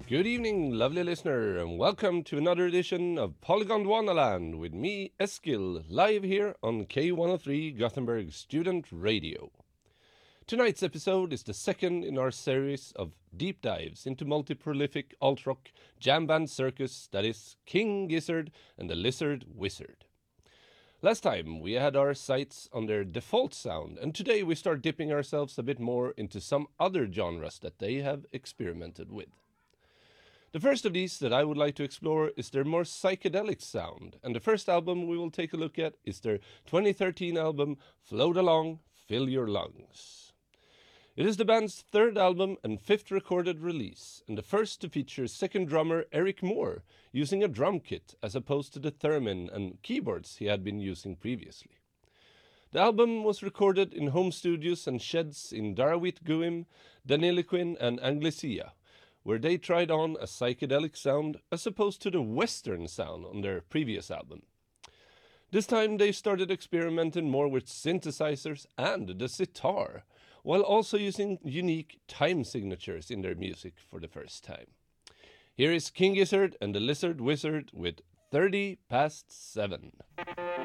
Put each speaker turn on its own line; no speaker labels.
Good evening, lovely listener, and welcome to another edition of Polygon Wonderland with me, Eskil, live here on K103 Gothenburg Student Radio. Tonight's episode is the second in our series of deep dives into multi-prolific alt-rock jam band circus that is King Gizzard and the Lizard Wizard. Last time we had our sights on their default sound, and today we start dipping ourselves a bit more into some other genres that they have experimented with. The first of these that I would like to explore is their more psychedelic sound, and the first album we will take a look at is their 2013 album Float Along, Fill Your Lungs. It is the band's third album and fifth recorded release, and the first to feature second drummer Eric Moore using a drum kit as opposed to the theremin and keyboards he had been using previously. The album was recorded in home studios and sheds in Darawit Guim, Deniliquin and Anglicea, where they tried on a psychedelic sound as opposed to the Western sound on their previous album. This time they started experimenting more with synthesizers and the sitar, while also using unique time signatures in their music for the first time. Here is King Gizzard and the Lizard Wizard with 30 past 7.